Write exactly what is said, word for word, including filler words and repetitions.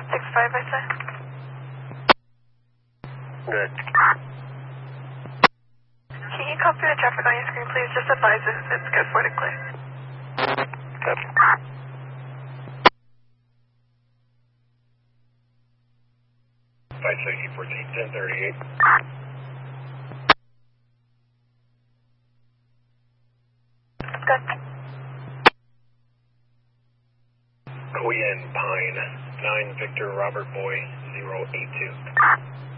eight six five, I say. Good. Can you copy the traffic on your screen, please? Just advise if it's good for the clear. Copy. five sixty, fourteen, ten thirty-eight. Good. Queen Pine, nine Victor Robert Boy, zero eight two.